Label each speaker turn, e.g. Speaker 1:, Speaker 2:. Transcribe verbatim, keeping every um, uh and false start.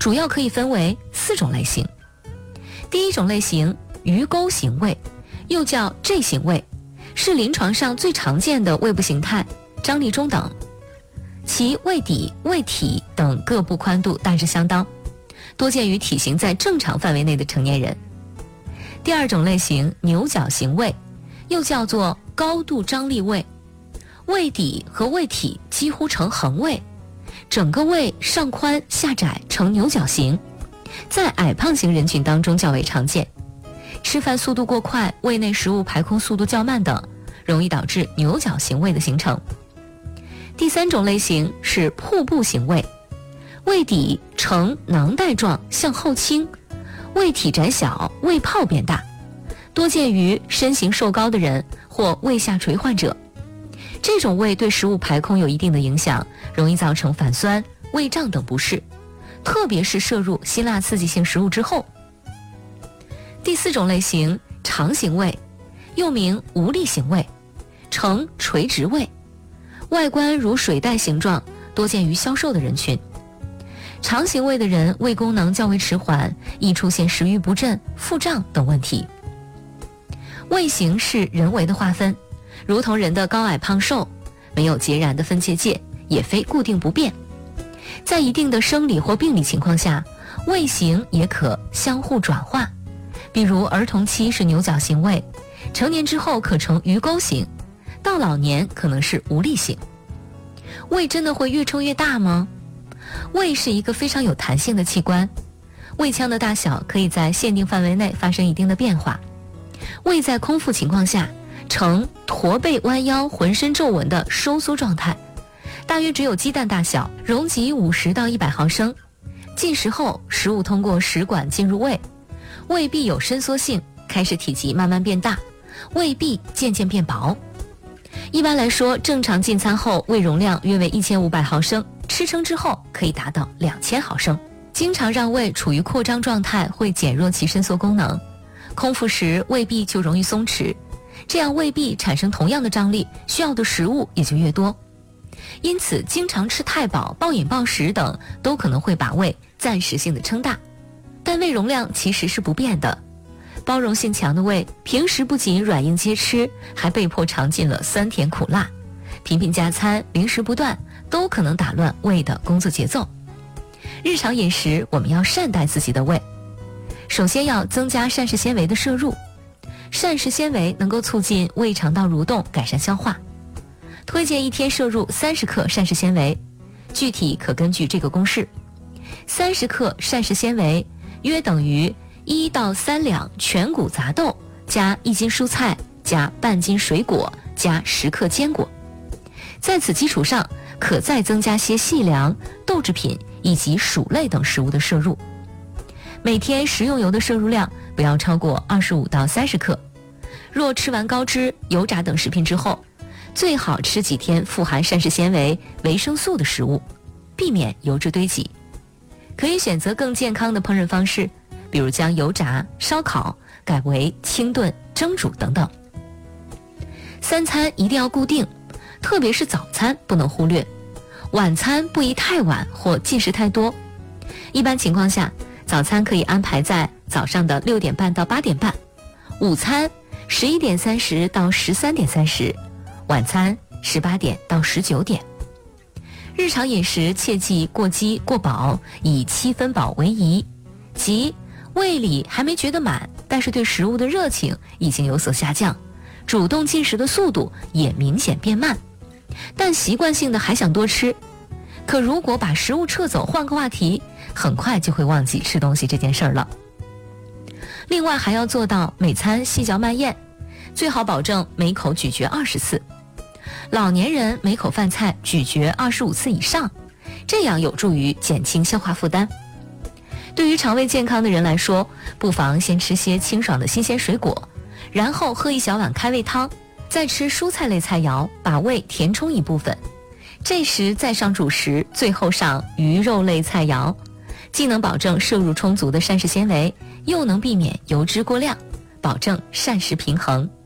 Speaker 1: 主要可以分为四种类型。第一种类型，鱼钩型胃，又叫 J 型胃，是临床上最常见的胃部形态，张力中等，其胃底、胃体等各部宽度大致相当，多见于体型在正常范围内的成年人。第二种类型，牛角型胃，又叫做高度张力胃，胃底和胃体几乎呈横位，整个胃上宽下窄呈牛角形，在矮胖型人群当中较为常见。吃饭速度过快，胃内食物排空速度较慢等，容易导致牛角型胃的形成。第三种类型是瀑布型胃，胃底呈囊袋状向后倾，胃体窄小，胃泡变大，多见于身形瘦高的人或胃下垂患者。这种胃对食物排空有一定的影响，容易造成反酸、胃胀等不适，特别是摄入辛辣刺激性食物之后。第四种类型，肠型胃，又名无力型胃，呈垂直胃，外观如水袋形状，多见于消瘦的人群。肠型胃的人胃功能较为迟缓，易出现食欲不振、腹胀等问题。胃型是人为的划分，如同人的高矮胖瘦，没有截然的分界界，也非固定不变。在一定的生理或病理情况下，胃型也可相互转化，比如儿童期是牛角型胃，成年之后可成鱼钩型，到老年可能是无力型。胃真的会越撑越大吗？胃是一个非常有弹性的器官，胃腔的大小可以在限定范围内发生一定的变化。胃在空腹情况下呈驼背弯腰、浑身皱纹的收缩状态，大约只有鸡蛋大小，容积五十到一百毫升。进食后，食物通过食管进入胃，胃壁有伸缩性，开始体积慢慢变大，胃壁渐渐变薄。一般来说，正常进餐后胃容量约为一千五百毫升，吃撑之后可以达到两千毫升。经常让胃处于扩张状态会减弱其伸缩功能，空腹时胃壁就容易松弛，这样胃壁产生同样的张力，需要的食物也就越多。因此经常吃太饱、暴饮暴食等都可能会把胃暂时性的撑大，但胃容量其实是不变的。包容性强的胃，平时不仅软硬皆吃，还被迫尝尽了酸甜苦辣，频频加餐、零食不断，都可能打乱胃的工作节奏。日常饮食我们要善待自己的胃，首先要增加膳食纤维的摄入，膳食纤维能够促进胃肠道蠕动，改善消化。推荐一天摄入三十克膳食纤维，具体可根据这个公式：三十克膳食纤维约等于一到三两全谷杂豆加一斤蔬菜加半斤水果加十克坚果。在此基础上，可再增加些细粮、豆制品以及薯类等食物的摄入。每天食用油的摄入量不要超过二十五到三十克。若吃完高脂、油炸等食品之后，最好吃几天富含膳食纤维、维生素的食物，避免油脂堆积。可以选择更健康的烹饪方式，比如将油炸、烧烤改为清炖、蒸煮等等。三餐一定要固定，特别是早餐不能忽略，晚餐不宜太晚或进食太多。一般情况下，早餐可以安排在早上的六点半到八点半，午餐十一点三十到十三点三十，晚餐十八点到十九点。日常饮食切忌过饥过饱，以七分饱为宜，即胃里还没觉得满，但是对食物的热情已经有所下降，主动进食的速度也明显变慢，但习惯性的还想多吃。可如果把食物撤走，换个话题，很快就会忘记吃东西这件事儿了。另外还要做到每餐细嚼慢咽，最好保证每口咀嚼二十次。老年人每口饭菜咀嚼二十五次以上，这样有助于减轻消化负担。对于肠胃健康的人来说，不妨先吃些清爽的新鲜水果，然后喝一小碗开胃汤，再吃蔬菜类菜肴，把胃填充一部分。这时再上主食，最后上鱼肉类菜肴，既能保证摄入充足的膳食纤维，又能避免油脂过量，保证膳食平衡。